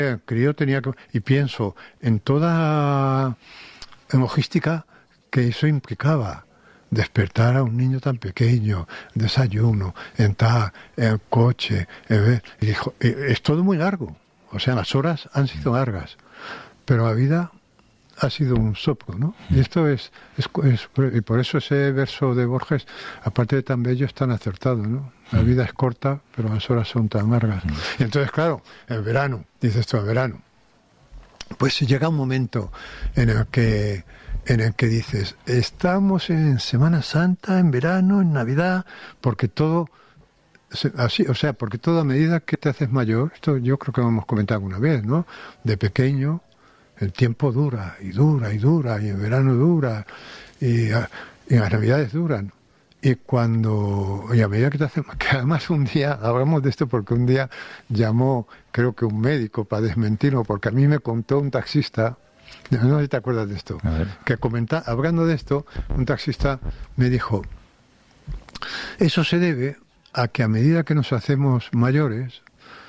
el crío tenía que... Y pienso en toda logística que eso implicaba. Despertar a un niño tan pequeño, desayuno, entrar, el coche, y dijo, es todo muy largo. O sea, las horas han sido largas, pero la vida ha sido un soplo, ¿no? Y esto es y por eso ese verso de Borges, aparte de tan bello, es tan acertado, ¿no? La vida es corta, pero las horas son tan largas. Y entonces, claro, el verano, dices tú, el verano, pues llega un momento en el que dices, estamos en Semana Santa, en verano, en Navidad, porque todo así, o sea, porque todo a medida que te haces mayor, esto yo creo que lo hemos comentado alguna vez, ¿no? De pequeño el tiempo dura y dura y dura, y el verano dura, y las Navidades duran. Y a medida que te haces, que además un día, hablamos de esto porque un día llamó, creo que un médico para desmentirlo, porque a mí me contó un taxista, no sé si te acuerdas de esto, que hablando de esto, un taxista me dijo, eso se debe a que a medida que nos hacemos mayores,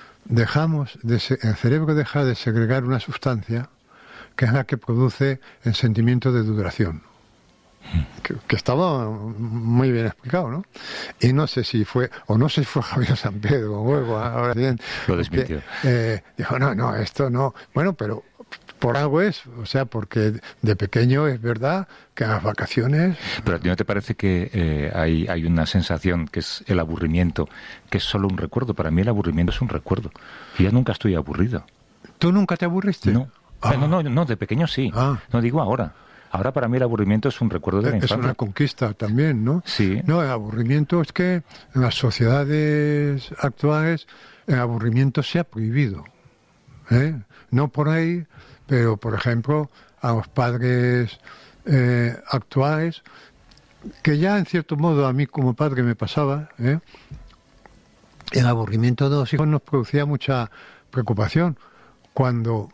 el cerebro deja de segregar una sustancia que es la que produce el sentimiento de duración. Que estaba muy bien explicado, ¿no? Y no sé si fue Javier San Pedro o luego, ahora bien. Lo desmintió. Dijo, no, esto no. Bueno, pero por algo es, o sea, porque de pequeño es verdad que en las vacaciones... Pero ¿a ti no te parece que hay una sensación que es el aburrimiento, que es solo un recuerdo? Para mí el aburrimiento es un recuerdo. Y yo nunca estoy aburrido. ¿Tú nunca te aburriste? No. No, de pequeño sí. No digo ahora. Ahora para mí el aburrimiento es un recuerdo de la infancia. Es una conquista también, ¿no? Sí. No, el aburrimiento es que en las sociedades actuales el aburrimiento se ha prohibido. No por ahí, pero por ejemplo a los padres actuales, que ya en cierto modo a mí como padre me pasaba, el aburrimiento de los hijos nos producía mucha preocupación cuando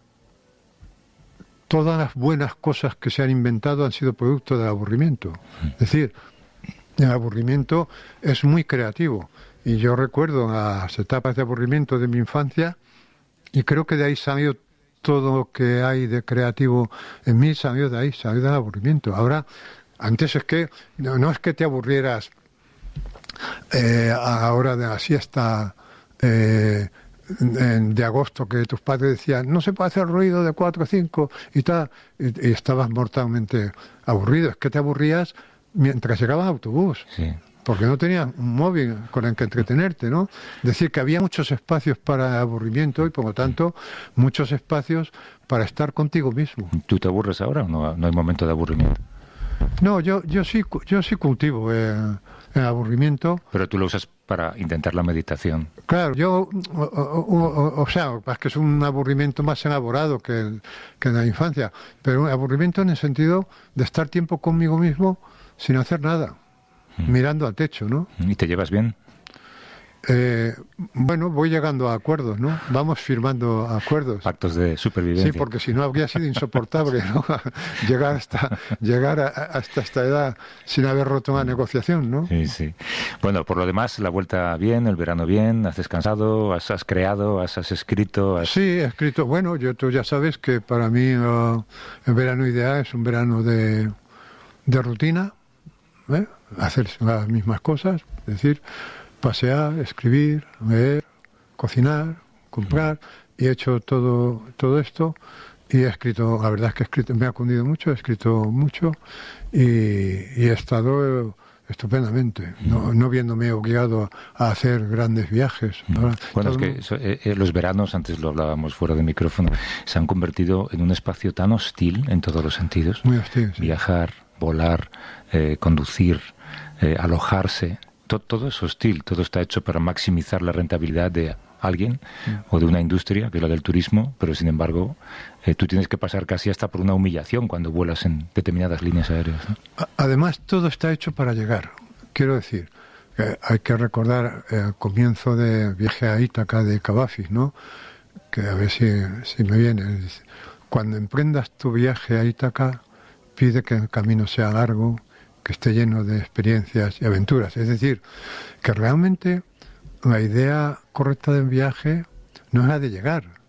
todas las buenas cosas que se han inventado han sido producto del aburrimiento. Es decir, el aburrimiento es muy creativo. Y yo recuerdo las etapas de aburrimiento de mi infancia y creo que de ahí salió todo lo que hay de creativo en mí, salió de ahí, salió del aburrimiento. Ahora, antes es que no es que te aburrieras a la hora de la siesta de agosto, que tus padres decían no se puede hacer ruido de 4 o 5 y tal, y estabas mortalmente aburrido. Es que te aburrías mientras llegaba el autobús, sí, porque no tenías un móvil con el que entretenerte, ¿no? Es decir, que había muchos espacios para aburrimiento y por lo tanto muchos espacios para estar contigo mismo. ¿Tú te aburres ahora o no hay momento de aburrimiento? No, yo sí cultivo el aburrimiento. Pero tú lo usas para intentar la meditación. Claro, o sea, es que es un aburrimiento más elaborado que en la infancia, pero un aburrimiento en el sentido de estar tiempo conmigo mismo sin hacer nada, mirando al techo, ¿no? ¿Y te llevas bien? Bueno, voy llegando a acuerdos, ¿no? Vamos firmando acuerdos. Pactos de supervivencia. Sí, porque si no habría sido insoportable, ¿no? llegar hasta esta edad sin haber roto una negociación, ¿no? Sí, sí. Bueno, por lo demás, la vuelta bien, el verano bien, has descansado, has creado, has escrito... Sí, he escrito. Bueno, tú ya sabes que para mí el verano ideal es un verano de rutina, hacer las mismas cosas, es decir, pasear, escribir, leer, cocinar, comprar, y he hecho todo esto y he escrito, la verdad es que me ha cundido mucho, he escrito mucho y he estado estupendamente, no viéndome obligado a hacer grandes viajes. Bueno, es que los veranos, antes lo hablábamos fuera de micrófono, se han convertido en un espacio tan hostil en todos los sentidos. Muy hostil, sí. Viajar, volar, conducir, alojarse. Todo es hostil, todo está hecho para maximizar la rentabilidad de alguien o de una industria, que es la del turismo, pero sin embargo tú tienes que pasar casi hasta por una humillación cuando vuelas en determinadas líneas aéreas, ¿no? Además, todo está hecho para llegar. Quiero decir, hay que recordar el comienzo del viaje a Ítaca de Cavafis, ¿no? Que a ver si me viene. Cuando emprendas tu viaje a Ítaca, pide que el camino sea largo, que esté lleno de experiencias y aventuras. Es decir, que realmente la idea correcta del viaje no es la de llegar,